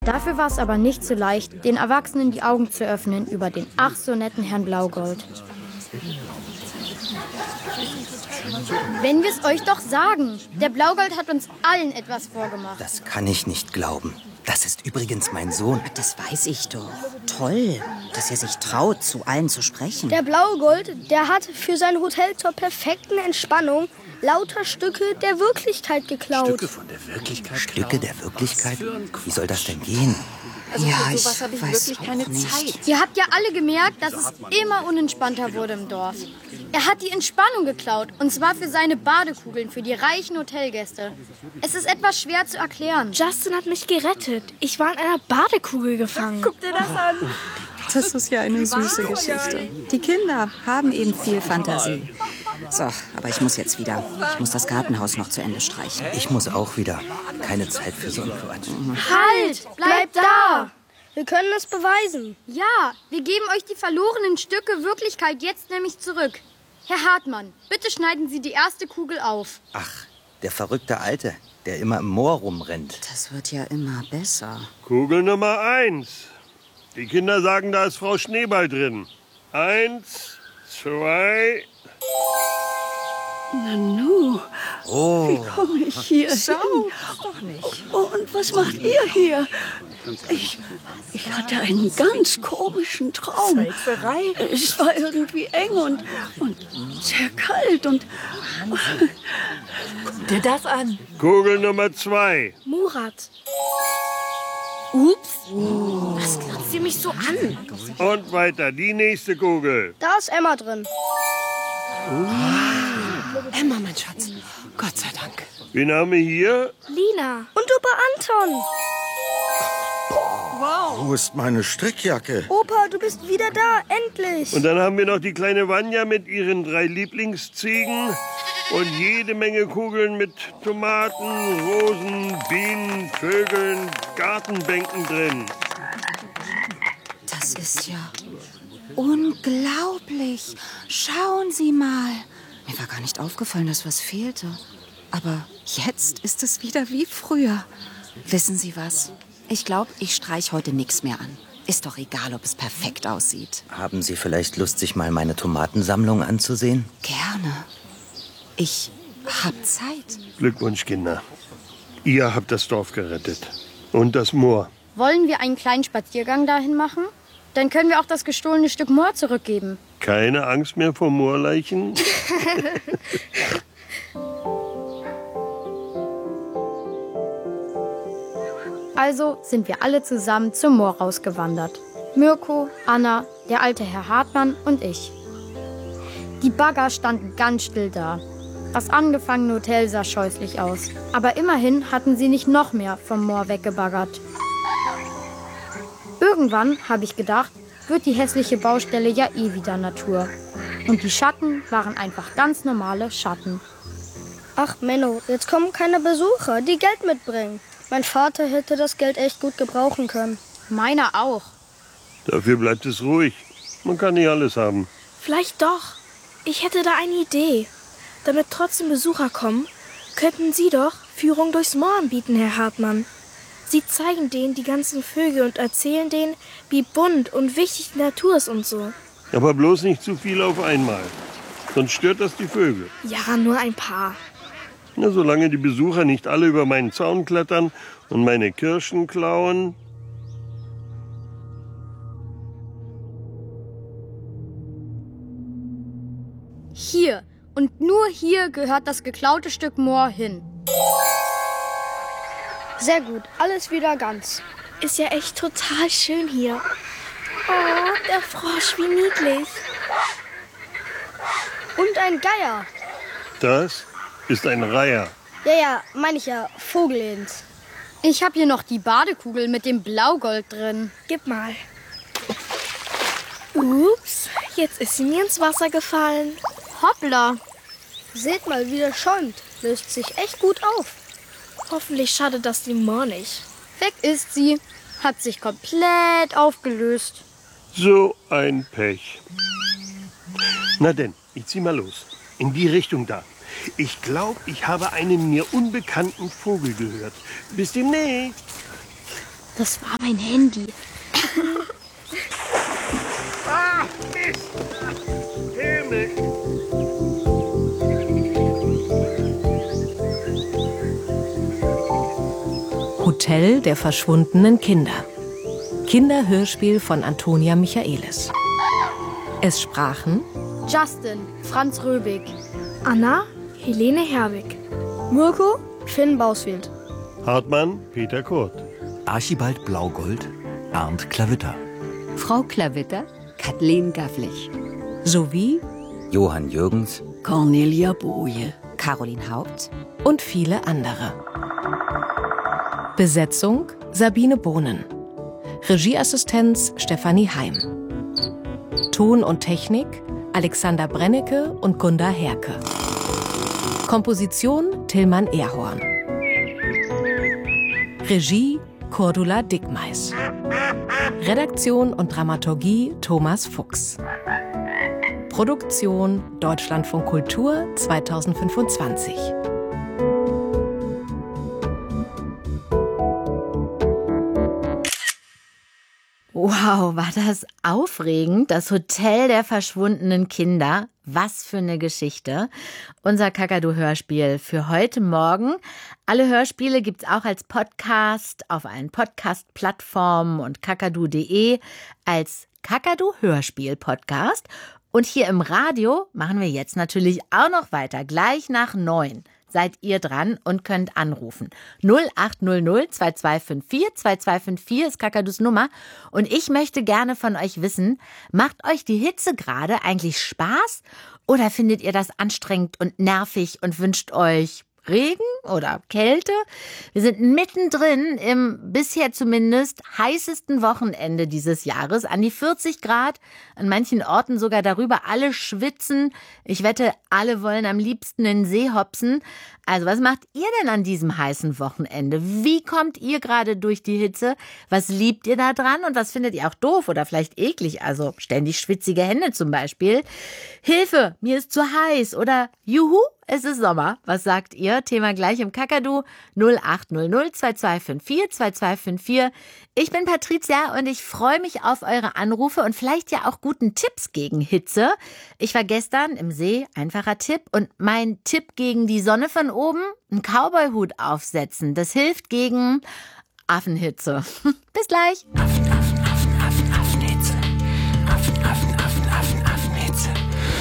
Dafür war es aber nicht so leicht, den Erwachsenen die Augen zu öffnen über den ach so netten Herrn Blaugold. Wenn wir es euch doch sagen, der Blaugold hat uns allen etwas vorgemacht. Das kann ich nicht glauben. Das ist übrigens mein Sohn. Das weiß ich doch. Toll, dass er sich traut, zu allen zu sprechen. Der Blaugold, der hat für sein Hotel zur perfekten Entspannung lauter Stücke der Wirklichkeit geklaut. Stücke von der Wirklichkeit? Stücke der Wirklichkeit? Wie soll das denn gehen? Also ja, für sowas habe ich wirklich keine Zeit. Ihr habt ja alle gemerkt, dass es immer unentspannter wurde im Dorf. Er hat die Entspannung geklaut, und zwar für seine Badekugeln, für die reichen Hotelgäste. Es ist etwas schwer zu erklären. Justin hat mich gerettet. Ich war in einer Badekugel gefangen. Guck dir das an. Das ist ja eine süße Geschichte. Die Kinder haben eben viel Fantasie. So, aber ich muss jetzt wieder. Ich muss das Gartenhaus noch zu Ende streichen. Ich muss auch wieder. Keine Zeit für so einen Quatsch. Halt! Bleibt da! Wir können es beweisen. Ja, wir geben euch die verlorenen Stücke Wirklichkeit jetzt nämlich zurück. Herr Hartmann, bitte schneiden Sie die erste Kugel auf. Ach, der verrückte Alte, der immer im Moor rumrennt. Das wird ja immer besser. Kugel Nummer 1. Die Kinder sagen, da ist Frau Schneeball drin. 1, 2... Nanu, wie komme ich hier hin? Doch nicht. Oh, und was macht ihr hier? Ich hatte einen ganz komischen Traum. Zeitverei? Es war irgendwie eng und sehr kalt und... Guck dir das an. Kugel Nummer 2. Murat. Ups, was glotzt ihr mich so an? Und weiter, die nächste Kugel. Da ist Emma drin. Emma, mein Schatz. Gott sei Dank. Wen haben wir hier? Lina. Und Opa Anton. Wo ist meine Strickjacke? Opa, du bist wieder da. Endlich. Und dann haben wir noch die kleine Vanja mit ihren 3 Lieblingsziegen und jede Menge Kugeln mit Tomaten, Rosen, Bienen, Vögeln, Gartenbänken drin. Das ist ja unglaublich. Schauen Sie mal. Mir war gar nicht aufgefallen, dass was fehlte. Aber jetzt ist es wieder wie früher. Wissen Sie was? Ich glaube, ich streich heute nichts mehr an. Ist doch egal, ob es perfekt aussieht. Haben Sie vielleicht Lust, sich mal meine Tomatensammlung anzusehen? Gerne. Ich hab Zeit. Glückwunsch, Kinder. Ihr habt das Dorf gerettet. Und das Moor. Wollen wir einen kleinen Spaziergang dahin machen? Dann können wir auch das gestohlene Stück Moor zurückgeben. Keine Angst mehr vor Moorleichen? Also sind wir alle zusammen zum Moor rausgewandert. Mirko, Anna, der alte Herr Hartmann und ich. Die Bagger standen ganz still da. Das angefangene Hotel sah scheußlich aus. Aber immerhin hatten sie nicht noch mehr vom Moor weggebaggert. Irgendwann, habe ich gedacht, wird die hässliche Baustelle ja eh wieder Natur. Und die Schatten waren einfach ganz normale Schatten. Ach, Menno, jetzt kommen keine Besucher, die Geld mitbringen. Mein Vater hätte das Geld echt gut gebrauchen können. Meiner auch. Dafür bleibt es ruhig. Man kann nicht alles haben. Vielleicht doch. Ich hätte da eine Idee. Damit trotzdem Besucher kommen, könnten Sie doch Führung durchs Moor anbieten, Herr Hartmann. Sie zeigen denen die ganzen Vögel und erzählen denen, wie bunt und wichtig die Natur ist und so. Aber bloß nicht zu viel auf einmal. Sonst stört das die Vögel. Ja, nur ein paar. Na, solange die Besucher nicht alle über meinen Zaun klettern und meine Kirschen klauen. Hier und nur hier gehört das geklaute Stück Moor hin. Sehr gut, alles wieder ganz. Ist ja echt total schön hier. Oh, der Frosch, wie niedlich. Und ein Geier. Das ist ein Reiher. Ja, meine ich ja, Vogelhens. Ich habe hier noch die Badekugel mit dem Blaugold drin. Gib mal. Ups, jetzt ist sie mir ins Wasser gefallen. Hoppla. Seht mal, wie der schäumt. Löst sich echt gut auf. Hoffentlich schadet das dem Moor nicht. Weg ist sie. Hat sich komplett aufgelöst. So ein Pech. Na denn, ich zieh mal los. In die Richtung da. Ich glaube, ich habe einen mir unbekannten Vogel gehört. Bis demnächst. Das war mein Handy. Himmel! Hotel der verschwundenen Kinder. Kinderhörspiel von Antonia Michaelis. Es sprachen Justin, Franz Röbig. Anna, Helene Herwig. Mirko, Finn Bausfield. Hartmann, Peter Kurt. Archibald Blaugold, Arndt Klavitter. Frau Klavitter, Kathleen Gavlich. Sowie Johann Jürgens, Cornelia Boje, Caroline Haupt und viele andere. Besetzung Sabine Bohnen. Regieassistenz Stefanie Heim. Ton und Technik Alexander Brennecke und Gunda Herke. Komposition Tillmann Ehrhorn. Regie Cordula Dickmeis. Redaktion und Dramaturgie Thomas Fuchs. Produktion Deutschlandfunk Kultur 2025. Wow, war das aufregend. Das Hotel der verschwundenen Kinder. Was für eine Geschichte. Unser Kakadu-Hörspiel für heute Morgen. Alle Hörspiele gibt's auch als Podcast auf allen Podcast-Plattformen und kakadu.de als Kakadu-Hörspiel-Podcast. Und hier im Radio machen wir jetzt natürlich auch noch weiter. Gleich nach 9 seid ihr dran und könnt anrufen. 0800 2254 2254 ist Kakadus Nummer. Und ich möchte gerne von euch wissen, macht euch die Hitze gerade eigentlich Spaß? Oder findet ihr das anstrengend und nervig und wünscht euch Regen oder Kälte? Wir sind mittendrin im bisher zumindest heißesten Wochenende dieses Jahres. An die 40 Grad, an manchen Orten sogar darüber. Alle schwitzen. Ich wette, alle wollen am liebsten in den See hopsen. Also was macht ihr denn an diesem heißen Wochenende? Wie kommt ihr gerade durch die Hitze? Was liebt ihr da dran und was findet ihr auch doof oder vielleicht eklig? Also ständig schwitzige Hände zum Beispiel. Hilfe, mir ist zu heiß oder Juhu, es ist Sommer. Was sagt ihr? Thema gleich im Kakadu 0800 2254 2254. Ich bin Patricia und ich freue mich auf eure Anrufe und vielleicht ja auch guten Tipps gegen Hitze. Ich war gestern im See, einfacher Tipp. Und mein Tipp gegen die Sonne von oben, einen Cowboy-Hut aufsetzen. Das hilft gegen Affenhitze. Bis gleich. Affenhitze. Affenhitze.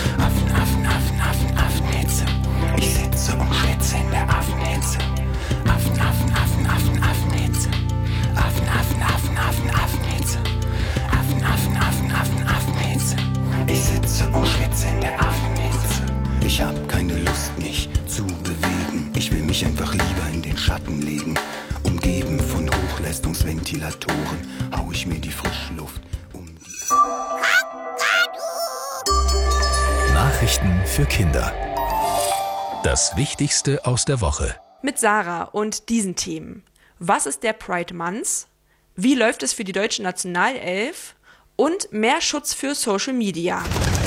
Affenhitze. Ich sitze und schwitze in der Affenhitze. Affenhitze. Affenhitze. Affenhitze. Ich sitze und schwitze in der Affenhitze. Ich hab keine Lust, mich zu bewegen. Ich will mich einfach lieber in den Schatten legen. Umgeben von Hochleistungsventilatoren hau ich mir die frische Luft um die... Nachrichten für Kinder. Das Wichtigste aus der Woche. Mit Sarah und diesen Themen. Was ist der Pride Month? Wie läuft es für die deutsche Nationalelf? Und mehr Schutz für Social Media.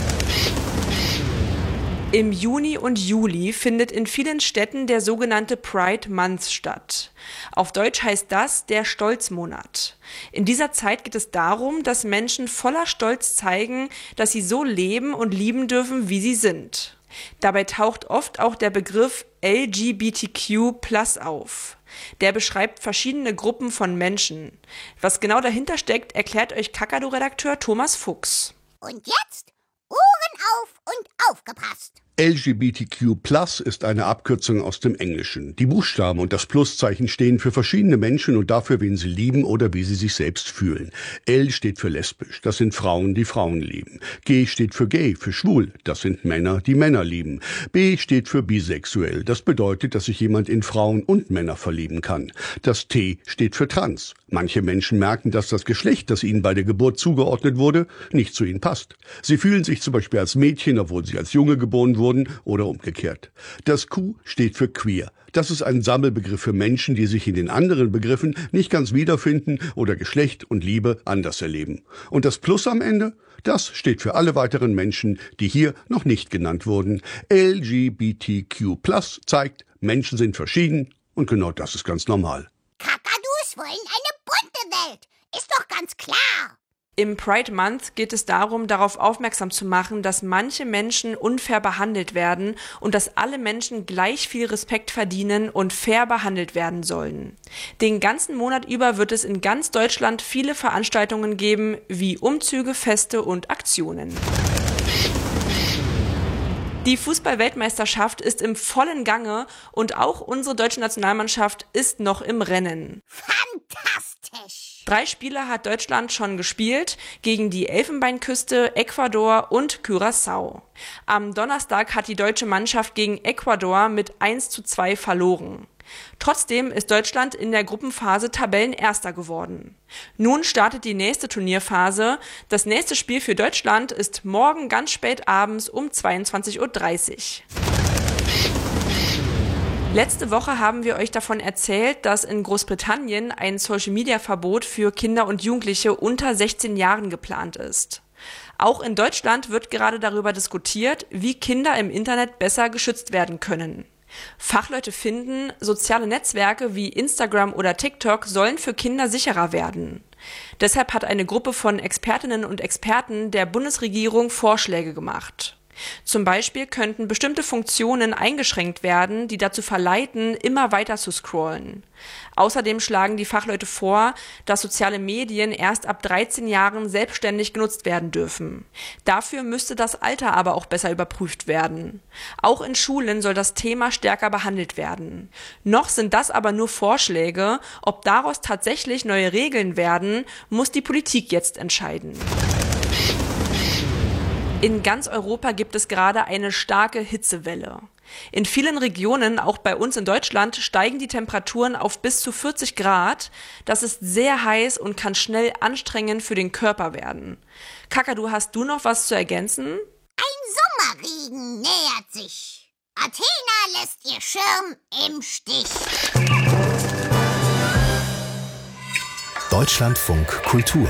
Im Juni und Juli findet in vielen Städten der sogenannte Pride Month statt. Auf Deutsch heißt das der Stolzmonat. In dieser Zeit geht es darum, dass Menschen voller Stolz zeigen, dass sie so leben und lieben dürfen, wie sie sind. Dabei taucht oft auch der Begriff LGBTQ+ auf. Der beschreibt verschiedene Gruppen von Menschen. Was genau dahinter steckt, erklärt euch Kakadu-Redakteur Thomas Fuchs. Und jetzt Ohren auf und aufgepasst! LGBTQ+ ist eine Abkürzung aus dem Englischen. Die Buchstaben und das Pluszeichen stehen für verschiedene Menschen und dafür, wen sie lieben oder wie sie sich selbst fühlen. L steht für lesbisch, das sind Frauen, die Frauen lieben. G steht für gay, für schwul, das sind Männer, die Männer lieben. B steht für bisexuell, das bedeutet, dass sich jemand in Frauen und Männer verlieben kann. Das T steht für trans. Manche Menschen merken, dass das Geschlecht, das ihnen bei der Geburt zugeordnet wurde, nicht zu ihnen passt. Sie fühlen sich zum Beispiel als Mädchen, obwohl sie als Junge geboren wurden, oder umgekehrt. Das Q steht für queer. Das ist ein Sammelbegriff für Menschen, die sich in den anderen Begriffen nicht ganz wiederfinden oder Geschlecht und Liebe anders erleben. Und das Plus am Ende? Das steht für alle weiteren Menschen, die hier noch nicht genannt wurden. LGBTQ+ zeigt, Menschen sind verschieden und genau das ist ganz normal. Kakadus wollen eine bunte Welt. Ist doch ganz klar. Im Pride Month geht es darum, darauf aufmerksam zu machen, dass manche Menschen unfair behandelt werden und dass alle Menschen gleich viel Respekt verdienen und fair behandelt werden sollen. Den ganzen Monat über wird es in ganz Deutschland viele Veranstaltungen geben, wie Umzüge, Feste und Aktionen. Die Fußball-Weltmeisterschaft ist im vollen Gange und auch unsere deutsche Nationalmannschaft ist noch im Rennen. Fantastisch! 3 Spiele hat Deutschland schon gespielt, gegen die Elfenbeinküste, Ecuador und Curaçao. Am Donnerstag hat die deutsche Mannschaft gegen Ecuador mit 1:2 verloren. Trotzdem ist Deutschland in der Gruppenphase Tabellenerster geworden. Nun startet die nächste Turnierphase. Das nächste Spiel für Deutschland ist morgen ganz spät abends um 22:30 Uhr. Letzte Woche haben wir euch davon erzählt, dass in Großbritannien ein Social-Media-Verbot für Kinder und Jugendliche unter 16 Jahren geplant ist. Auch in Deutschland wird gerade darüber diskutiert, wie Kinder im Internet besser geschützt werden können. Fachleute finden, soziale Netzwerke wie Instagram oder TikTok sollen für Kinder sicherer werden. Deshalb hat eine Gruppe von Expertinnen und Experten der Bundesregierung Vorschläge gemacht. Zum Beispiel könnten bestimmte Funktionen eingeschränkt werden, die dazu verleiten, immer weiter zu scrollen. Außerdem schlagen die Fachleute vor, dass soziale Medien erst ab 13 Jahren selbstständig genutzt werden dürfen. Dafür müsste das Alter aber auch besser überprüft werden. Auch in Schulen soll das Thema stärker behandelt werden. Noch sind das aber nur Vorschläge. Ob daraus tatsächlich neue Regeln werden, muss die Politik jetzt entscheiden. In ganz Europa gibt es gerade eine starke Hitzewelle. In vielen Regionen, auch bei uns in Deutschland, steigen die Temperaturen auf bis zu 40 Grad. Das ist sehr heiß und kann schnell anstrengend für den Körper werden. Kakadu, hast du noch was zu ergänzen? Ein Sommerregen nähert sich. Athena lässt ihr Schirm im Stich. Deutschlandfunk Kultur.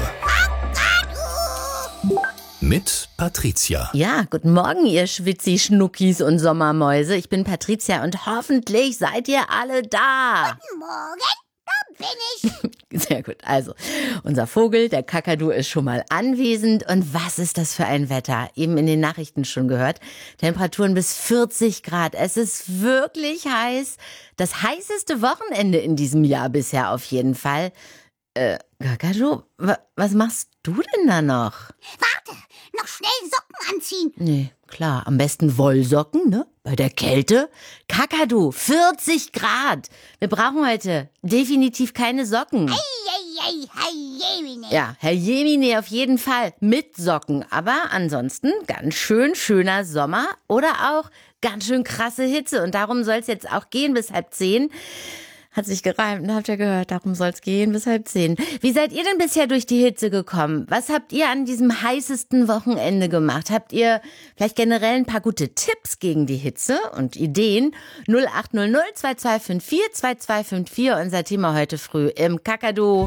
Mit Patricia. Ja, guten Morgen, ihr Schwitzi-Schnuckis und Sommermäuse. Ich bin Patricia und hoffentlich seid ihr alle da. Guten Morgen, da bin ich. Sehr gut, also unser Vogel, der Kakadu, ist schon mal anwesend. Und was ist das für ein Wetter? Eben in den Nachrichten schon gehört. Temperaturen bis 40 Grad. Es ist wirklich heiß. Das heißeste Wochenende in diesem Jahr bisher auf jeden Fall. Kakadu, was machst du denn da noch? Warte, noch schnell Socken anziehen. Nee, klar, am besten Wollsocken, ne? Bei der Kälte. Kakadu, 40 Grad. Wir brauchen heute definitiv keine Socken. Herr Jemine. Ja, Herr Jemine auf jeden Fall mit Socken. Aber ansonsten ganz schön schöner Sommer oder auch ganz schön krasse Hitze. Und darum soll es jetzt auch gehen bis 9:30. Hat sich gereimt, ne? Habt ihr gehört? Darum soll es gehen bis 9:30. Wie seid ihr denn bisher durch die Hitze gekommen? Was habt ihr an diesem heißesten Wochenende gemacht? Habt ihr vielleicht generell ein paar gute Tipps gegen die Hitze und Ideen? 0800 2254 2254, unser Thema heute früh im Kakadu.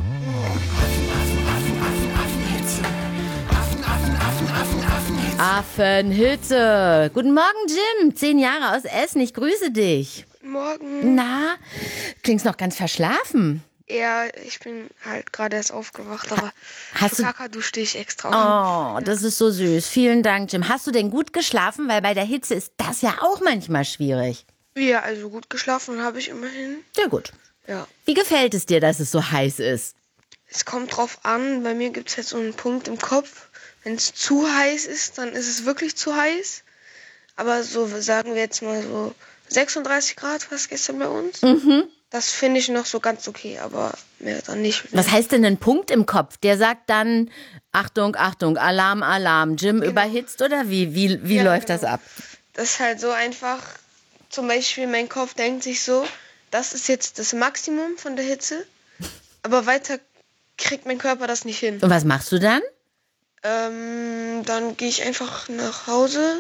Affenhitze. Guten Morgen, Jim. 10 Jahre aus Essen. Ich grüße dich. Morgen. Na, klingst noch ganz verschlafen. Ja, ich bin halt gerade erst aufgewacht, aber Hast für Kakadu stehe ich extra auf. Oh, das ist so süß. Vielen Dank, Jim. Hast du denn gut geschlafen? Weil bei der Hitze ist das ja auch manchmal schwierig. Ja, also gut geschlafen habe ich immerhin. Sehr gut. Ja. Wie gefällt es dir, dass es so heiß ist? Es kommt drauf an. Bei mir gibt es jetzt so einen Punkt im Kopf. Wenn es zu heiß ist, dann ist es wirklich zu heiß. Aber so sagen wir jetzt mal so 36 Grad war es gestern bei uns. Mhm. Das finde ich noch so ganz okay, aber mehr dann nicht. Was heißt denn ein Punkt im Kopf? Der sagt dann, Achtung, Achtung, Alarm, Alarm, Jim überhitzt oder wie läuft das ab? Das ist halt so einfach, zum Beispiel mein Kopf denkt sich so, das ist jetzt das Maximum von der Hitze, aber weiter kriegt mein Körper das nicht hin. Und was machst du dann? Dann gehe ich einfach nach Hause,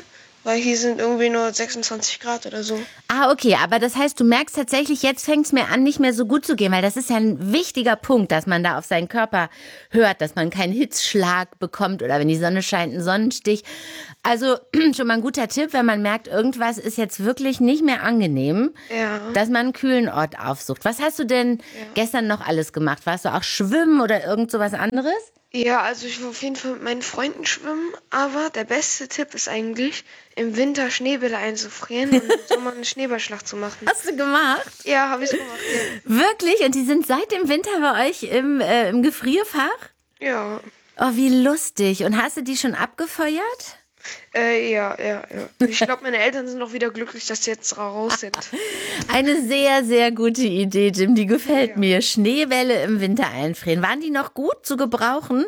weil hier sind irgendwie nur 26 Grad oder so. Ah, okay, aber das heißt, du merkst tatsächlich, jetzt fängt es mir an, nicht mehr so gut zu gehen, weil das ist ja ein wichtiger Punkt, dass man da auf seinen Körper hört, dass man keinen Hitzschlag bekommt oder wenn die Sonne scheint, einen Sonnenstich. Also schon mal ein guter Tipp, wenn man merkt, irgendwas ist jetzt wirklich nicht mehr angenehm, dass man einen kühlen Ort aufsucht. Was hast du denn gestern noch alles gemacht? Warst du auch schwimmen oder irgend sowas anderes? Ja, also ich will auf jeden Fall mit meinen Freunden schwimmen, aber der beste Tipp ist eigentlich, im Winter Schneebälle einzufrieren und im Sommer eine Schneeballschlacht zu machen. Hast du gemacht? Ja, habe ich gemacht. Ja. Wirklich? Und die sind seit dem Winter bei euch im Gefrierfach? Ja. Oh, wie lustig. Und hast du die schon abgefeuert? Ja. Ich glaube, meine Eltern sind auch wieder glücklich, dass sie jetzt raus sind. Eine sehr, sehr gute Idee, Jim. Die gefällt mir. Schneebälle im Winter einfrieren. Waren die noch gut zu gebrauchen?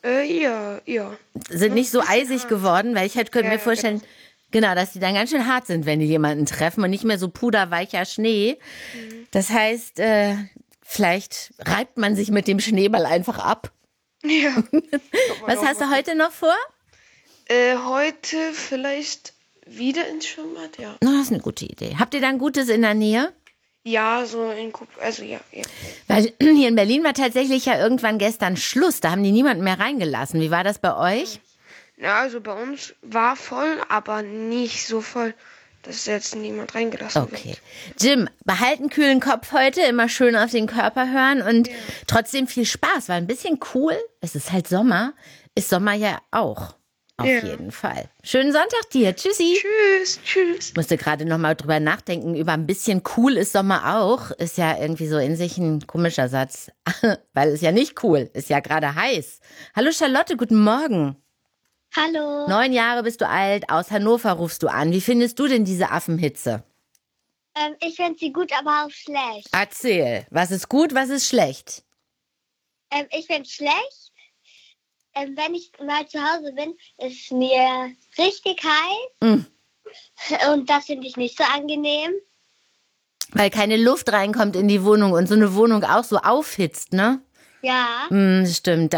Ja. Sind nicht so eisig geworden, weil ich könnte mir vorstellen, genau, dass die dann ganz schön hart sind, wenn die jemanden treffen und nicht mehr so puderweicher Schnee. Das heißt, vielleicht reibt man sich mit dem Schneeball einfach ab. Ja. Was hast du heute noch vor? Heute vielleicht wieder ins Schwimmbad, ja. Das ist eine gute Idee. Habt ihr dann Gutes in der Nähe? Ja, so in also ja. Weil hier in Berlin war tatsächlich ja irgendwann gestern Schluss. Da haben die niemanden mehr reingelassen. Wie war das bei euch? Ja, also bei uns war voll, aber nicht so voll, dass jetzt niemand reingelassen wird. Okay. Jim, behalt einen kühlen Kopf heute, immer schön auf den Körper hören und trotzdem viel Spaß. War ein bisschen cool. Es ist halt Sommer. Ist Sommer ja auch. Auf jeden Fall. Schönen Sonntag dir. Tschüssi. Tschüss. Ich musste gerade noch mal drüber nachdenken, über ein bisschen cool ist Sommer auch. Ist ja irgendwie so in sich ein komischer Satz. Weil es ja nicht cool, ist ja gerade heiß. Hallo Charlotte, guten Morgen. Hallo. 9 Jahre bist du alt, aus Hannover rufst du an. Wie findest du denn diese Affenhitze? Ich finde sie gut, aber auch schlecht. Erzähl, was ist gut, was ist schlecht? Ich finde es schlecht. Wenn ich mal zu Hause bin, ist mir richtig heiß. Und das finde ich nicht so angenehm. Weil keine Luft reinkommt in die Wohnung und so eine Wohnung auch so aufhitzt, ne? Ja. Stimmt.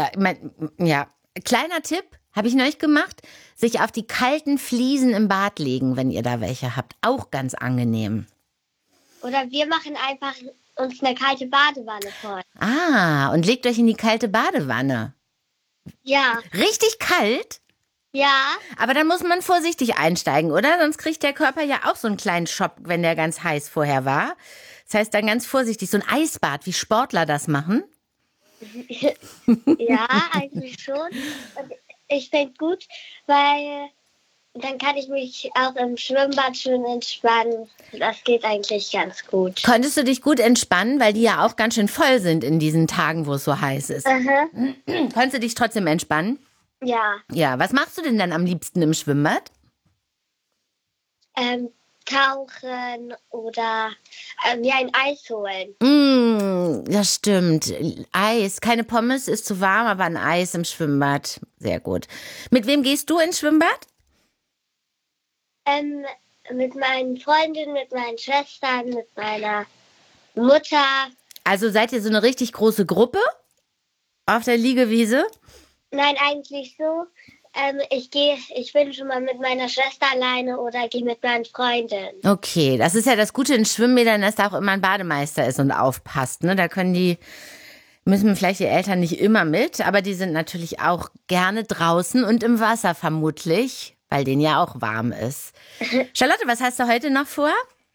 Kleiner Tipp, habe ich neulich gemacht, sich auf die kalten Fliesen im Bad legen, wenn ihr da welche habt. Auch ganz angenehm. Oder wir machen einfach uns eine kalte Badewanne voll. Ah, und legt euch in die kalte Badewanne. Ja. Richtig kalt? Ja. Aber dann muss man vorsichtig einsteigen, oder? Sonst kriegt der Körper ja auch so einen kleinen Schock, wenn der ganz heiß vorher war. Das heißt dann ganz vorsichtig, so ein Eisbad, wie Sportler das machen. Ja, eigentlich schon. Und ich finde gut, weil dann kann ich mich auch im Schwimmbad schön entspannen. Das geht eigentlich ganz gut. Konntest du dich gut entspannen, weil die ja auch ganz schön voll sind in diesen Tagen, wo es so heiß ist? Konntest du dich trotzdem entspannen? Ja. Ja, was machst du denn dann am liebsten im Schwimmbad? Tauchen oder mir ein Eis holen. Das stimmt. Eis. Keine Pommes ist zu warm, aber ein Eis im Schwimmbad. Sehr gut. Mit wem gehst du ins Schwimmbad? Mit meinen Freundinnen, mit meinen Schwestern, mit meiner Mutter. Also seid ihr so eine richtig große Gruppe auf der Liegewiese? Nein, eigentlich so. Ich bin schon mal mit meiner Schwester alleine oder gehe mit meinen Freundinnen. Okay, das ist ja das Gute in Schwimmbädern, dass da auch immer ein Bademeister ist und aufpasst. Ne? Da müssen vielleicht die Eltern nicht immer mit, aber die sind natürlich auch gerne draußen und im Wasser vermutlich, weil denen ja auch warm ist. Charlotte, was hast du heute noch vor?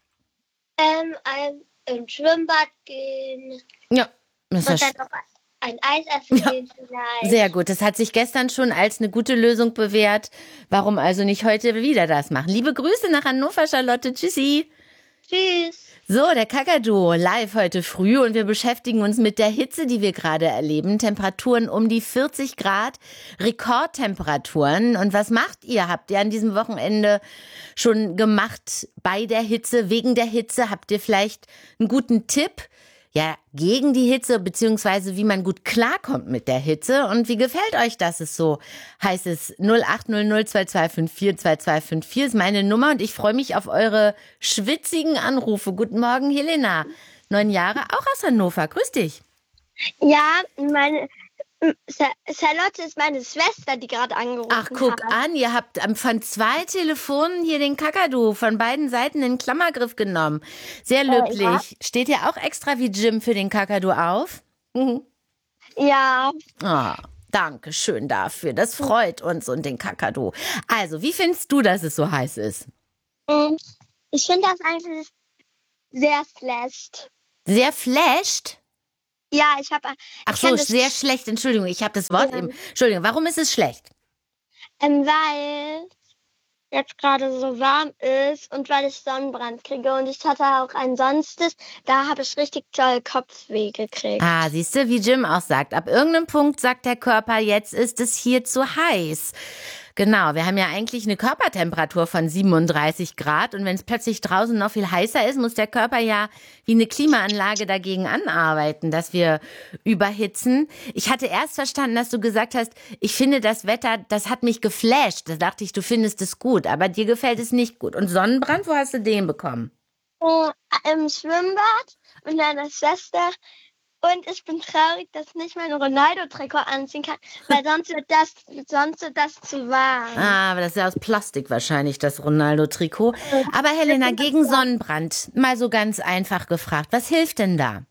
Ins Schwimmbad gehen. Ja, das und ist dann noch ein Eis essen gehen vielleicht. Sehr gut, das hat sich gestern schon als eine gute Lösung bewährt. Warum also nicht heute wieder das machen? Liebe Grüße nach Hannover, Charlotte. Tschüssi. Tschüss. So, der Kakadu live heute früh und wir beschäftigen uns mit der Hitze, die wir gerade erleben. Temperaturen um die 40 Grad, Rekordtemperaturen. Und was macht ihr? Habt ihr an diesem Wochenende schon gemacht bei der Hitze, wegen der Hitze? Habt ihr vielleicht einen guten Tipp? Ja, gegen die Hitze, beziehungsweise wie man gut klarkommt mit der Hitze. Und wie gefällt euch, dass es so heiß ist? 0800 2254 2254 ist meine Nummer und ich freue mich auf eure schwitzigen Anrufe. Guten Morgen, Helena. 9 Jahre, auch aus Hannover. Grüß dich. Ja, meine Charlotte ist meine Schwester, die gerade angerufen hat. Ach, guck an, ihr habt von 2 Telefonen hier den Kakadu von beiden Seiten in den Klammergriff genommen. Sehr löblich. Ja. Steht ihr auch extra wie Jim für den Kakadu auf? Ja. Oh, danke schön dafür. Das freut uns und den Kakadu. Also, wie findest du, dass es so heiß ist? Ich finde das eigentlich sehr schlecht. Sehr flasht? Ja, ich habe... Ach so, sehr schlecht. Entschuldigung, ich habe das Wort eben... Entschuldigung, warum ist es schlecht? Weil jetzt gerade so warm ist und weil ich Sonnenbrand kriege. Und ich hatte auch ein Sonstes, da habe ich richtig toll Kopfweh gekriegt. Ah, siehst du, wie Jim auch sagt, ab irgendeinem Punkt sagt der Körper, jetzt ist es hier zu heiß. Genau, wir haben ja eigentlich eine Körpertemperatur von 37 Grad und wenn es plötzlich draußen noch viel heißer ist, muss der Körper ja wie eine Klimaanlage dagegen anarbeiten, dass wir überhitzen. Ich hatte erst verstanden, dass du gesagt hast, ich finde das Wetter, das hat mich geflasht. Da dachte ich, du findest es gut, aber dir gefällt es nicht gut. Und Sonnenbrand, wo hast du den bekommen? Im Schwimmbad mit meiner Schwester. Und ich bin traurig, dass ich nicht mein Ronaldo-Trikot anziehen kann, weil sonst wird das zu warm. Ah, aber das ist ja aus Plastik wahrscheinlich, das Ronaldo-Trikot. Aber Helena, gegen Sonnenbrand, mal so ganz einfach gefragt, was hilft denn da?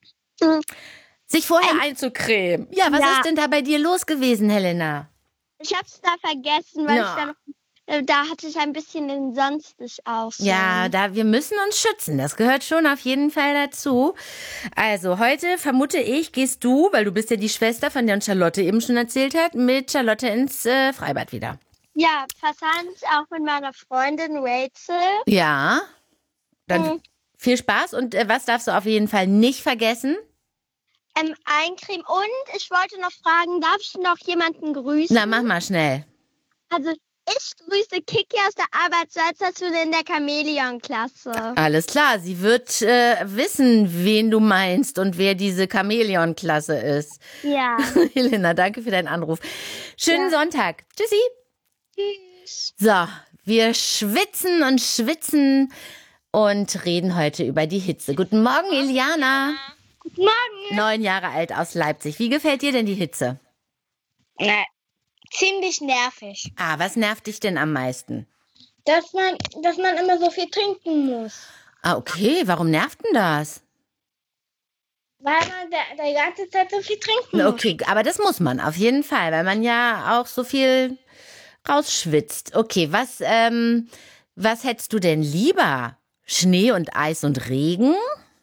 Sich vorher einzucremen. Ja, was ist denn da bei dir los gewesen, Helena? Ich hab's da vergessen, weil da hatte ich ein bisschen den Sonstes auch. Ja, wir müssen uns schützen. Das gehört schon auf jeden Fall dazu. Also heute vermute ich, gehst du, weil du bist ja die Schwester, von der uns Charlotte eben schon erzählt hat, mit Charlotte ins Freibad wieder. Ja, wahrscheinlich auch mit meiner Freundin Rachel. Ja, dann viel Spaß. Und was darfst du auf jeden Fall nicht vergessen? Eincremen. Und ich wollte noch fragen, darf ich noch jemanden grüßen? Na, mach mal schnell. Also ich grüße Kiki aus der Arbeitsschule in der Chamäleon-Klasse. Alles klar, sie wird wissen, wen du meinst und wer diese Chamäleon-Klasse ist. Ja. Helena, danke für deinen Anruf. Schönen Sonntag. Tschüssi. Tschüss. So, wir schwitzen und schwitzen und reden heute über die Hitze. Guten Morgen, Iliana. Guten Morgen. 9 Jahre alt aus Leipzig. Wie gefällt dir denn die Hitze? Ziemlich nervig. Ah, was nervt dich denn am meisten? Dass man immer so viel trinken muss. Ah, okay. Warum nervt denn das? Weil man die ganze Zeit so viel trinken muss. Okay, aber das muss man auf jeden Fall, weil man ja auch so viel rausschwitzt. Okay, was hättest du denn lieber? Schnee und Eis und Regen?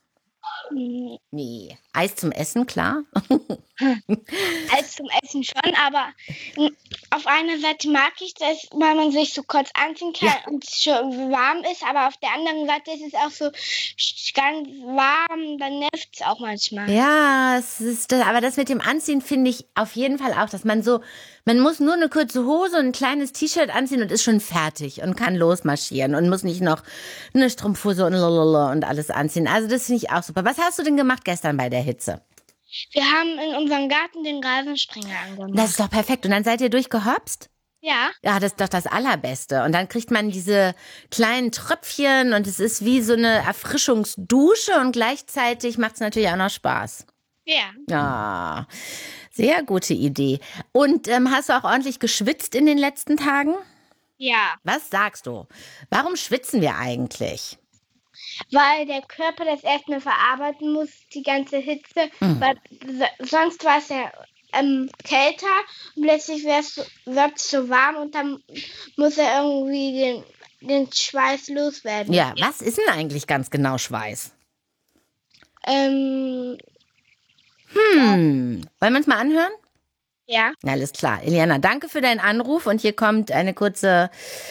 Nee. Eis zum Essen, klar. Eis zum Essen schon, aber auf einer Seite mag ich das, weil man sich so kurz anziehen kann und es schon warm ist, aber auf der anderen Seite ist es auch so ganz warm, dann nervt es auch manchmal. Ja, aber das mit dem Anziehen finde ich auf jeden Fall auch, dass man muss nur eine kurze Hose und ein kleines T-Shirt anziehen und ist schon fertig und kann losmarschieren und muss nicht noch eine Strumpfhose und alles anziehen. Also das finde ich auch super. Was hast du denn gemacht gestern bei der Hitze? Wir haben in unserem Garten den Rasensprenger angemacht. Das ist doch perfekt. Und dann seid ihr durchgehopst? Ja. Ja, das ist doch das Allerbeste. Und dann kriegt man diese kleinen Tröpfchen und es ist wie so eine Erfrischungsdusche und gleichzeitig macht es natürlich auch noch Spaß. Ja. Ja, sehr gute Idee. Und hast du auch ordentlich geschwitzt in den letzten Tagen? Ja. Was sagst du? Warum schwitzen wir eigentlich? Weil der Körper das erstmal verarbeiten muss, die ganze Hitze. Weil sonst war es ja kälter und plötzlich wird es so warm und dann muss er irgendwie den Schweiß loswerden. Ja, was ist denn eigentlich ganz genau Schweiß? Wollen wir uns mal anhören? Ja. Alles klar. Iliana, danke für deinen Anruf und hier kommt eine kurze,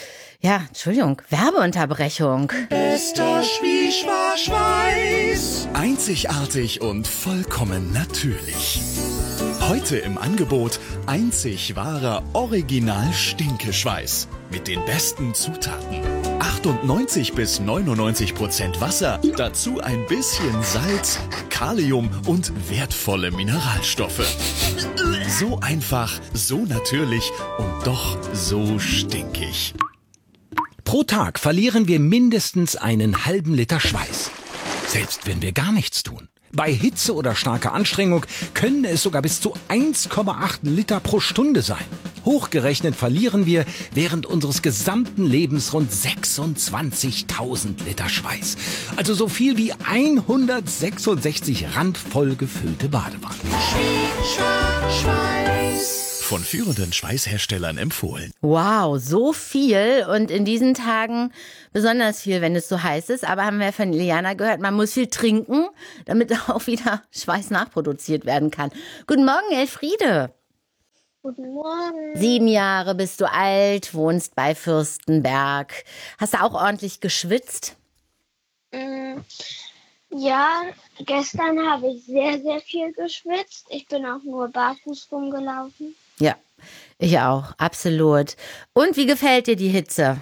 Werbeunterbrechung. Bester Schweiß. Einzigartig und vollkommen natürlich. Heute im Angebot einzig wahrer Original-Stinkeschweiß. Mit den besten Zutaten. 98 bis 99% Wasser, dazu ein bisschen Salz, Kalium und wertvolle Mineralstoffe. So einfach, so natürlich und doch so stinkig. Pro Tag verlieren wir mindestens einen halben Liter Schweiß. Selbst wenn wir gar nichts tun. Bei Hitze oder starker Anstrengung können es sogar bis zu 1,8 Liter pro Stunde sein. Hochgerechnet verlieren wir während unseres gesamten Lebens rund 26.000 Liter Schweiß. Also so viel wie 166 randvoll gefüllte Badewannen. Von führenden Schweißherstellern empfohlen. Wow, so viel und in diesen Tagen besonders viel, wenn es so heiß ist. Aber haben wir von Iliana gehört, man muss viel trinken, damit auch wieder Schweiß nachproduziert werden kann. Guten Morgen, Elfriede. Guten Morgen. 7 Jahre bist du alt, wohnst bei Fürstenberg. Hast du auch ordentlich geschwitzt? Ja, gestern habe ich sehr, sehr viel geschwitzt. Ich bin auch nur barfuß rumgelaufen. Ja, ich auch, absolut. Und wie gefällt dir die Hitze?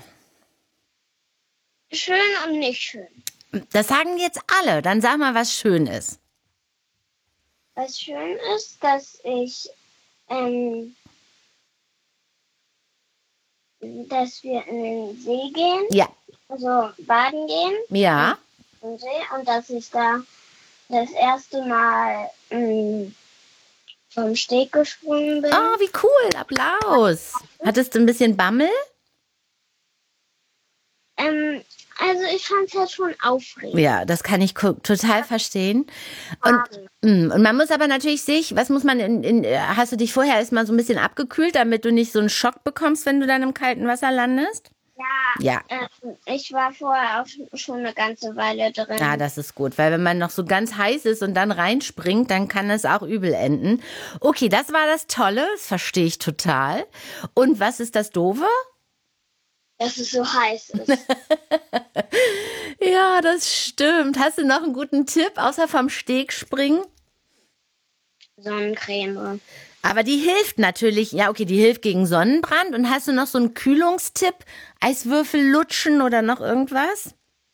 Schön und nicht schön. Das sagen jetzt alle. Dann sag mal, was schön ist. Was schön ist, dass wir in den See gehen. Ja. Also baden gehen. Ja. Im See. Und dass ich da das erste Mal vom Steg gesprungen bin. Oh, wie cool. Applaus. Hattest du ein bisschen Bammel? Also ich fand es halt schon aufregend. Ja, das kann ich total verstehen. Und man muss aber natürlich was muss man hast du dich vorher erstmal so ein bisschen abgekühlt, damit du nicht so einen Schock bekommst, wenn du dann im kalten Wasser landest? Ja. Ich war vorher auch schon eine ganze Weile drin. Ja, das ist gut, weil wenn man noch so ganz heiß ist und dann reinspringt, dann kann es auch übel enden. Okay, das war das Tolle, das verstehe ich total. Und was ist das Doofe? Dass es so heiß ist. Ja, das stimmt. Hast du noch einen guten Tipp, außer vom Steg springen? Sonnencreme. Aber die hilft natürlich, ja okay, die hilft gegen Sonnenbrand. Und hast du noch so einen Kühlungstipp? Eiswürfel lutschen oder noch irgendwas?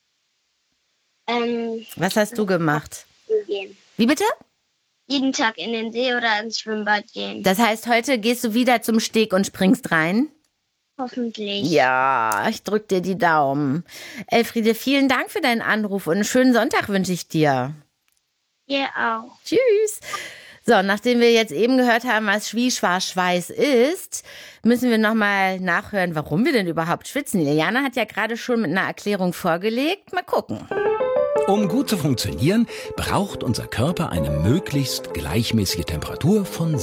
Was hast du gemacht? Gehen. Wie bitte? Jeden Tag in den See oder ins Schwimmbad gehen. Das heißt, heute gehst du wieder zum Steg und springst rein? Hoffentlich. Ja, ich drück dir die Daumen. Elfriede, vielen Dank für deinen Anruf und einen schönen Sonntag wünsche ich dir. Ihr auch. Tschüss. So, nachdem wir jetzt eben gehört haben, was Schweiß ist, müssen wir nochmal nachhören, warum wir denn überhaupt schwitzen. Liliana hat ja gerade schon mit einer Erklärung vorgelegt. Mal gucken. Um gut zu funktionieren, braucht unser Körper eine möglichst gleichmäßige Temperatur von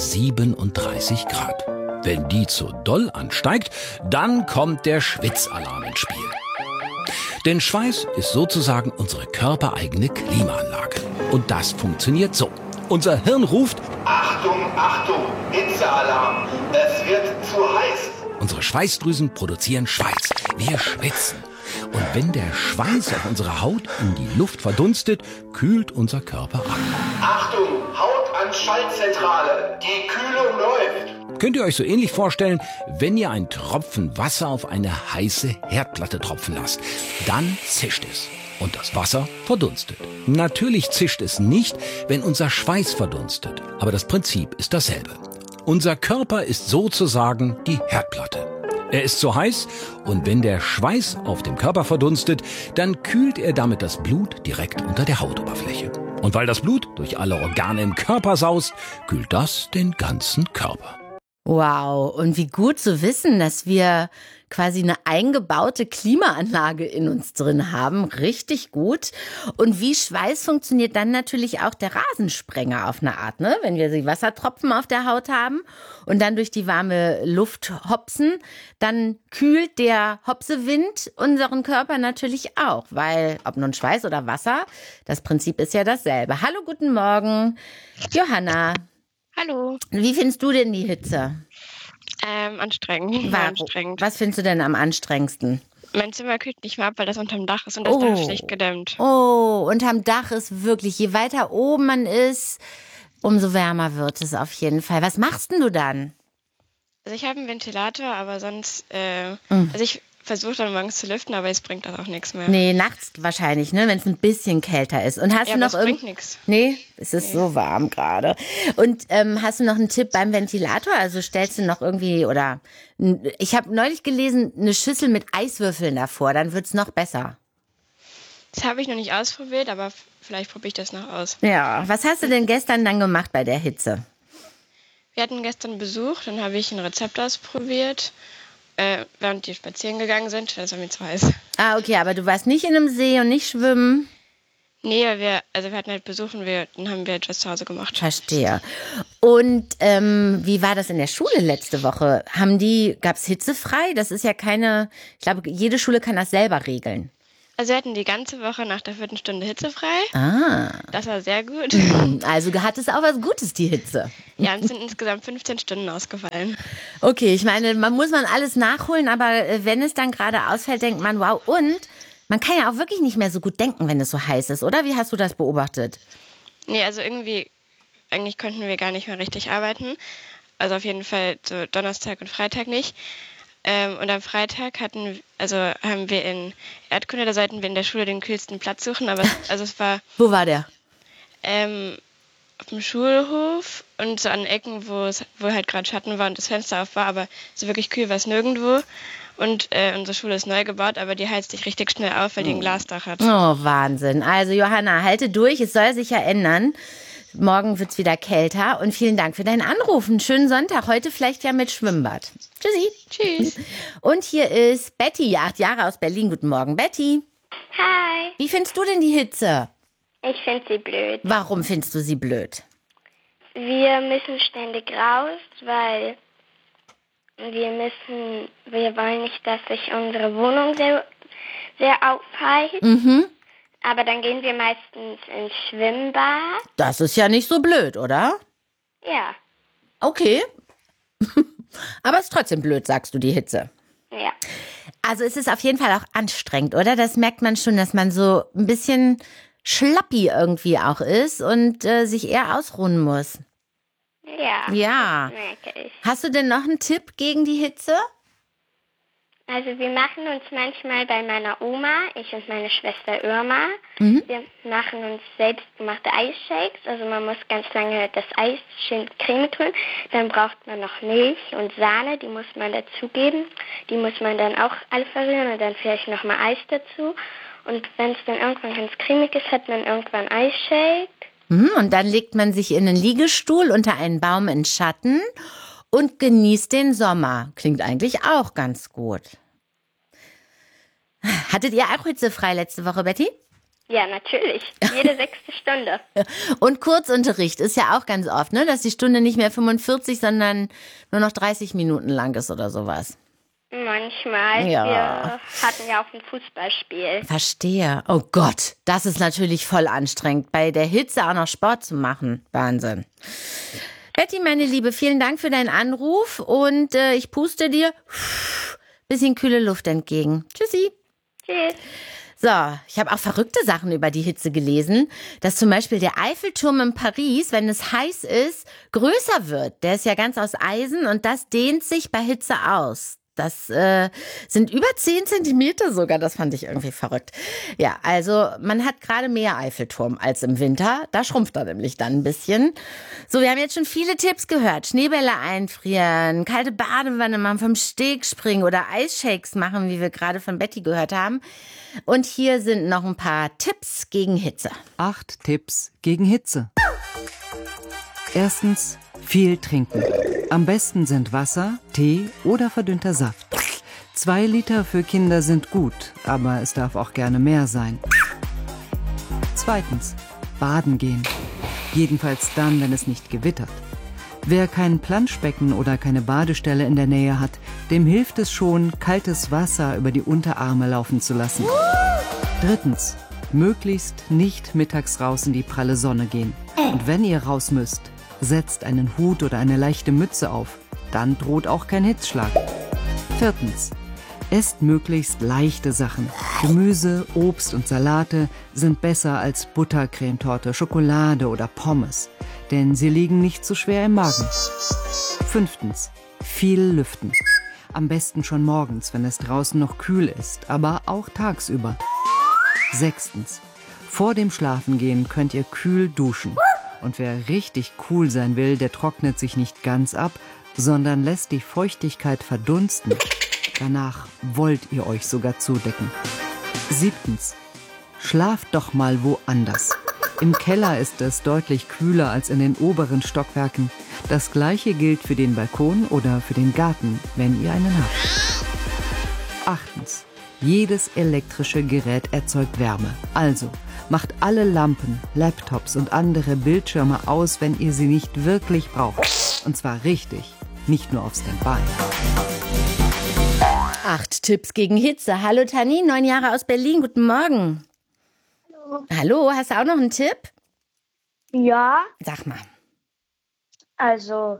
37 Grad. Wenn die zu doll ansteigt, dann kommt der Schwitzalarm ins Spiel. Denn Schweiß ist sozusagen unsere körpereigene Klimaanlage. Und das funktioniert so. Unser Hirn ruft: Achtung, Achtung, Hitzealarm, es wird zu heiß. Unsere Schweißdrüsen produzieren Schweiß. Wir schwitzen. Und wenn der Schweiß auf unserer Haut in die Luft verdunstet, kühlt unser Körper ab. Achtung, Hautanschaltzentrale, die Kühlung läuft. Könnt ihr euch so ähnlich vorstellen, wenn ihr einen Tropfen Wasser auf eine heiße Herdplatte tropfen lasst. Dann zischt es und das Wasser verdunstet. Natürlich zischt es nicht, wenn unser Schweiß verdunstet, aber das Prinzip ist dasselbe. Unser Körper ist sozusagen die Herdplatte. Er ist so heiß und wenn der Schweiß auf dem Körper verdunstet, dann kühlt er damit das Blut direkt unter der Hautoberfläche. Und weil das Blut durch alle Organe im Körper saust, kühlt das den ganzen Körper. Wow, und wie gut zu wissen, dass wir quasi eine eingebaute Klimaanlage in uns drin haben. Richtig gut. Und wie Schweiß funktioniert dann natürlich auch der Rasensprenger auf eine Art, ne? Wenn wir die Wassertropfen auf der Haut haben und dann durch die warme Luft hopsen, dann kühlt der Hopsewind unseren Körper natürlich auch, weil ob nun Schweiß oder Wasser, das Prinzip ist ja dasselbe. Hallo, guten Morgen, Johanna. Hallo. Wie findest du denn die Hitze? Anstrengend. Anstrengend. Was findest du denn am anstrengendsten? Mein Zimmer kühlt nicht mehr ab, weil das unterm Dach ist und das Dach ist schlecht gedämmt. Oh, unterm Dach ist wirklich, je weiter oben man ist, umso wärmer wird es auf jeden Fall. Was machst denn du dann? Also ich habe einen Ventilator, aber sonst, also ich versuche dann morgens zu lüften, aber es bringt das auch nichts mehr. Nee, nachts wahrscheinlich, ne, wenn es ein bisschen kälter ist. Und hast ja, du noch bringt nichts. Nee, es ist so warm gerade. Und hast du noch einen Tipp beim Ventilator? Also stellst du noch irgendwie, oder ich habe neulich gelesen, eine Schüssel mit Eiswürfeln davor, dann wird's noch besser. Das habe ich noch nicht ausprobiert, aber vielleicht probiere ich das noch aus. Ja, was hast du denn gestern dann gemacht bei der Hitze? Wir hatten gestern Besuch, dann habe ich ein Rezept ausprobiert, während die spazieren gegangen sind. Das war mir zu heiß. Ah, okay, aber du warst nicht in einem See und nicht schwimmen? Nee, wir hatten halt Besuch und dann haben wir etwas zu Hause gemacht. Verstehe. Und wie war das in der Schule letzte Woche? Gab es hitzefrei? Das ist ja ich glaube, jede Schule kann das selber regeln. Also wir hatten die ganze Woche nach der 4. Stunde hitzefrei. Ah. Das war sehr gut. Also hat es auch was Gutes, die Hitze. Ja, uns sind insgesamt 15 Stunden ausgefallen. Okay, ich meine, muss man alles nachholen, aber wenn es dann gerade ausfällt, denkt man, wow, und man kann ja auch wirklich nicht mehr so gut denken, wenn es so heiß ist, oder? Wie hast du das beobachtet? Nee, also eigentlich konnten wir gar nicht mehr richtig arbeiten. Also auf jeden Fall so Donnerstag und Freitag nicht. Und am Freitag haben wir in Erdkunde, da sollten wir in der Schule den kühlsten Platz suchen, aber es war... Wo war der? Auf dem Schulhof und so an Ecken, wo halt gerade Schatten war und das Fenster auf war, aber so wirklich kühl war es nirgendwo. Und unsere Schule ist neu gebaut, aber die heizt sich richtig schnell auf, weil die ein Glasdach hat. Oh, Wahnsinn. Also Johanna, halte durch, es soll sich ja ändern. Morgen wird es wieder kälter und vielen Dank für deinen Anruf. Einen schönen Sonntag, heute vielleicht ja mit Schwimmbad. Tschüssi. Tschüss. Und hier ist Betty, 8 Jahre aus Berlin. Guten Morgen, Betty. Hi. Wie findest du denn die Hitze? Ich finde sie blöd. Warum findest du sie blöd? Wir müssen ständig raus, weil wir wollen nicht, dass sich unsere Wohnung sehr, sehr aufheizt. Mhm. Aber dann gehen wir meistens ins Schwimmbad. Das ist ja nicht so blöd, oder? Ja. Okay. Aber es ist trotzdem blöd, sagst du, die Hitze. Ja. Also es ist auf jeden Fall auch anstrengend, oder? Das merkt man schon, dass man so ein bisschen schlappi irgendwie auch ist und sich eher ausruhen muss. Ja. Das merke ich. Hast du denn noch einen Tipp gegen die Hitze? Also wir machen uns manchmal bei meiner Oma, ich und meine Schwester Irma, wir machen uns selbstgemachte Eisshakes. Also man muss ganz lange das Eis schön cremig rühren. Dann braucht man noch Milch und Sahne, die muss man dazugeben. Die muss man dann auch alle verrühren und dann vielleicht nochmal Eis dazu. Und wenn es dann irgendwann ganz cremig ist, hat man irgendwann Eisshake. Und dann legt man sich in einen Liegestuhl unter einen Baum in Schatten und genießt den Sommer. Klingt eigentlich auch ganz gut. Hattet ihr auch hitzefrei letzte Woche, Betty? Ja, natürlich. Jede 6. Stunde. Und Kurzunterricht ist ja auch ganz oft, ne? Dass die Stunde nicht mehr 45, sondern nur noch 30 Minuten lang ist oder sowas. Manchmal. Ja. Wir hatten ja auch ein Fußballspiel. Verstehe. Oh Gott, das ist natürlich voll anstrengend, bei der Hitze auch noch Sport zu machen. Wahnsinn. Betty, meine Liebe, vielen Dank für deinen Anruf und ich puste dir bisschen kühle Luft entgegen. Tschüssi. Tschüss. So, ich habe auch verrückte Sachen über die Hitze gelesen, dass zum Beispiel der Eiffelturm in Paris, wenn es heiß ist, größer wird. Der ist ja ganz aus Eisen und das dehnt sich bei Hitze aus. Das sind über 10 Zentimeter sogar, das fand ich irgendwie verrückt. Ja, also man hat gerade mehr Eiffelturm als im Winter, da schrumpft er nämlich dann ein bisschen. So, wir haben jetzt schon viele Tipps gehört. Schneebälle einfrieren, kalte Badewanne machen, vom Steg springen oder Eisshakes machen, wie wir gerade von Betty gehört haben. Und hier sind noch ein paar Tipps gegen Hitze. 8 Tipps gegen Hitze. Erstens, viel trinken. Am besten sind Wasser, Tee oder verdünnter Saft. 2 Liter für Kinder sind gut, aber es darf auch gerne mehr sein. Zweitens, baden gehen. Jedenfalls dann, wenn es nicht gewittert. Wer kein Planschbecken oder keine Badestelle in der Nähe hat, dem hilft es schon, kaltes Wasser über die Unterarme laufen zu lassen. Drittens, möglichst nicht mittags raus in die pralle Sonne gehen. Und wenn ihr raus müsst, setzt einen Hut oder eine leichte Mütze auf. Dann droht auch kein Hitzschlag. Viertens, esst möglichst leichte Sachen. Gemüse, Obst und Salate sind besser als Buttercremetorte, Schokolade oder Pommes. Denn sie liegen nicht so schwer im Magen. Fünftens, viel lüften. Am besten schon morgens, wenn es draußen noch kühl ist, aber auch tagsüber. Sechstens, vor dem Schlafengehen könnt ihr kühl duschen. Und wer richtig cool sein will, der trocknet sich nicht ganz ab, sondern lässt die Feuchtigkeit verdunsten. Danach wollt ihr euch sogar zudecken. Siebtens, schlaft doch mal woanders. Im Keller ist es deutlich kühler als in den oberen Stockwerken. Das Gleiche gilt für den Balkon oder für den Garten, wenn ihr einen habt. 8. Jedes elektrische Gerät erzeugt Wärme. Also macht alle Lampen, Laptops und andere Bildschirme aus, wenn ihr sie nicht wirklich braucht. Und zwar richtig, nicht nur auf Standby. 8 Tipps gegen Hitze. Hallo Tani, 9 Jahre aus Berlin. Guten Morgen. Hallo, hast du auch noch einen Tipp? Ja. Sag mal. Also,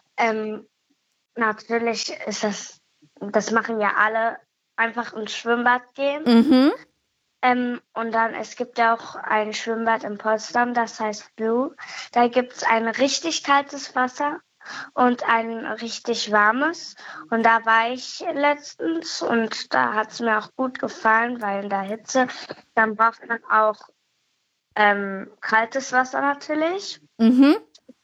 natürlich ist das machen ja alle, einfach ins Schwimmbad gehen. Mhm. Und dann, es gibt ja auch ein Schwimmbad in Potsdam, das heißt Blue. Da gibt es ein richtig kaltes Wasser und ein richtig warmes. Und da war ich letztens und da hat es mir auch gut gefallen, weil in der Hitze, dann braucht man auch kaltes Wasser natürlich. Mhm.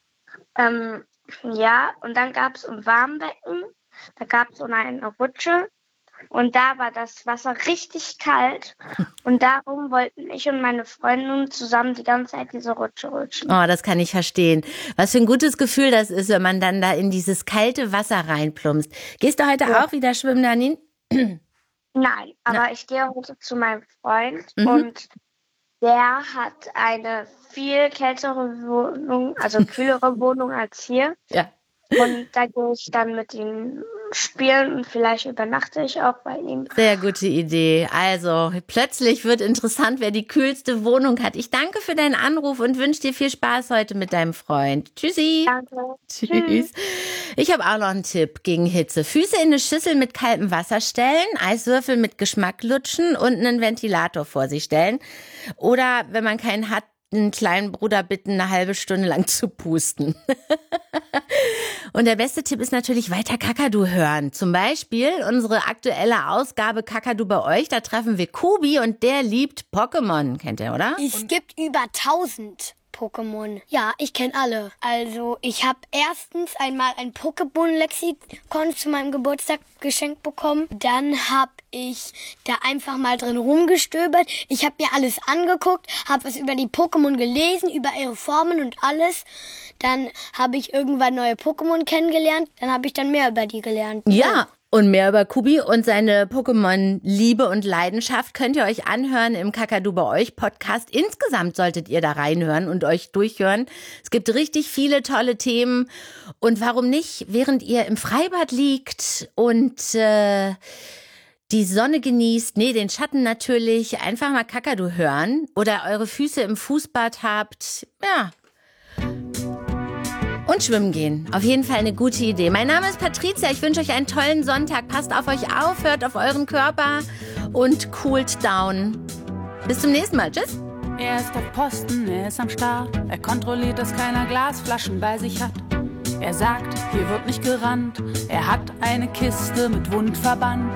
Ja, und dann gab es im Warmbecken, da gab es so eine Rutsche. Und da war das Wasser richtig kalt. Und darum wollten ich und meine Freundin zusammen die ganze Zeit diese Rutsche rutschen. Oh, das kann ich verstehen. Was für ein gutes Gefühl das ist, wenn man dann da in dieses kalte Wasser reinplumpst. Gehst du heute auch wieder schwimmen, Danin? Nein, aber ich gehe heute zu meinem Freund und der hat eine viel kältere Wohnung, also kühlere Wohnung als hier. Ja. Und da gehe ich dann mit ihm spielen und vielleicht übernachte ich auch bei ihm. Sehr gute Idee. Also, plötzlich wird interessant, wer die kühlste Wohnung hat. Ich danke für deinen Anruf und wünsche dir viel Spaß heute mit deinem Freund. Tschüssi. Danke. Tschüss. Ich habe auch noch einen Tipp gegen Hitze. Füße in eine Schüssel mit kaltem Wasser stellen, Eiswürfel mit Geschmack lutschen und einen Ventilator vor sich stellen. Oder, wenn man keinen hat, einen kleinen Bruder bitten, eine halbe Stunde lang zu pusten. Und der beste Tipp ist natürlich weiter Kakadu hören. Zum Beispiel unsere aktuelle Ausgabe Kakadu bei euch. Da treffen wir Kubi und der liebt Pokémon. Kennt ihr, oder? Es gibt über 1000 Pokémon. Ja, ich kenne alle. Also ich habe erstens einmal ein Pokémon-Lexikon zu meinem Geburtstag geschenkt bekommen. Dann habe ich da einfach mal drin rumgestöbert. Ich habe mir alles angeguckt, habe was über die Pokémon gelesen, über ihre Formen und alles. Dann habe ich irgendwann neue Pokémon kennengelernt. Dann habe ich dann mehr über die gelernt. Ja. Und mehr über Kubi und seine Pokémon-Liebe und Leidenschaft könnt ihr euch anhören im Kakadu bei euch Podcast. Insgesamt solltet ihr da reinhören und euch durchhören. Es gibt richtig viele tolle Themen. Und warum nicht, während ihr im Freibad liegt und die Sonne genießt, den Schatten natürlich, einfach mal Kakadu hören oder eure Füße im Fußbad habt, ja. Und schwimmen gehen. Auf jeden Fall eine gute Idee. Mein Name ist Patricia. Ich wünsche euch einen tollen Sonntag. Passt auf euch auf, hört auf euren Körper und coolt down. Bis zum nächsten Mal. Tschüss. Er ist auf Posten, er ist am Start. Er kontrolliert, dass keiner Glasflaschen bei sich hat. Er sagt, hier wird nicht gerannt. Er hat eine Kiste mit Wundverband.